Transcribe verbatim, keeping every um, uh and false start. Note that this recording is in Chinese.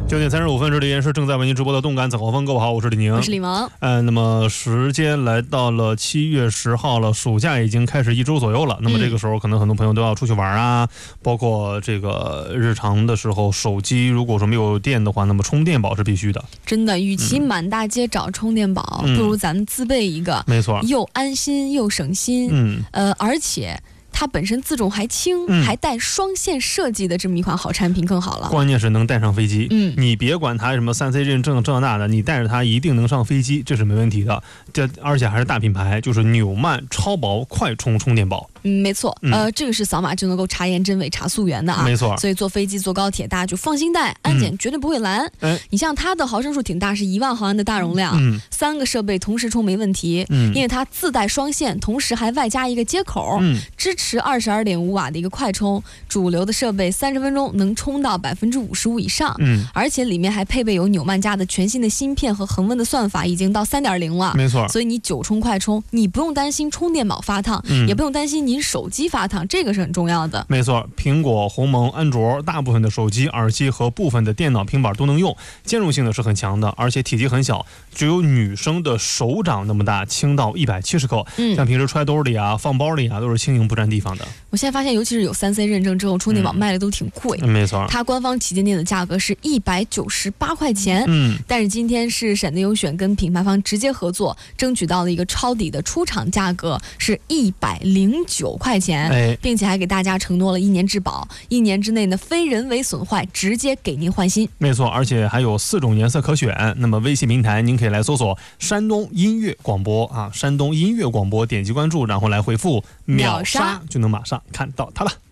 九点三十五分，这里是正在为您直播的动感早高峰。各位好，我是李宁， 我是李萌。 呃，那么时间来到了七月十号了，暑假已经开始一周左右了。那么这个时候，可能很多朋友都要出去玩啊，嗯、包括这个日常的时候，手机如果说没有电的话，那么充电宝是必须的。 真的，与其满大街找充电宝，嗯、不如咱们自备一个。 没错， 又安心又省心。嗯，呃，而且。它本身自重还轻、嗯，还带双线设计的这么一款好产品更好了。 关键是能带上飞机。嗯，你别管它什么三 C 认证这那的，你带着它一定能上飞机，这是没问题的。这而且还是大品牌，就是纽曼超薄快充充电宝。 嗯，没错。嗯、呃，这个是扫码就能够查验真伪、查溯源的啊。 没错。 所以坐飞机、坐高铁，大家就放心带，安检绝对不会拦。嗯，你像它的毫升数挺大，是一万毫安的大容量，嗯，三个设备同时充没问题。嗯，因为它自带双线，同时还外加一个接口，嗯，支持二十二点五瓦的一个快充，主流的设备三十分钟能充到百分之五十五以上。嗯，而且里面还配备有纽曼家的全新的芯片和恒温的算法，已经到三点零了。 没错， 所以你久充快充，你不用担心充电宝发烫，嗯、也不用担心您手机发烫，这个是很重要的。 没错，苹果、鸿蒙、安卓大部分的手机、耳机和部分的电脑、平板都能用，兼容性呢是很强的，而且体积很小，只有女生的手掌那么大，轻到一百七十克。嗯，像平时揣兜里啊、放包里啊，都是轻盈不占地方的。 我现在发现，尤其是有三 C 认证之后，充电宝卖的都挺贵。 嗯、没错， 它官方旗舰店的价格是一百九十八块钱。嗯，但是今天是闪电优选跟品牌方直接合作，争取到了一个抄底的出厂价格是一百零九块钱，哎，并且还给大家承诺了一年质保，一年之内呢非人为损坏直接给您换新。 没错，而且还有四种颜色可选。那么微信平台您可以来搜索山东音乐广播啊，山东音乐广播，点击关注，然后来回复秒杀就能马上看到它了。